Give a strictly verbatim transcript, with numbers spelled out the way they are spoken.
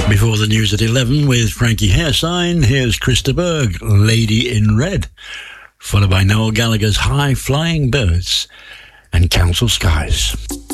Before the news at eleven with Frankie Hairsign, here's Krista Berg, Lady in Red, followed by Noel Gallagher's High Flying Birds and Council Skies.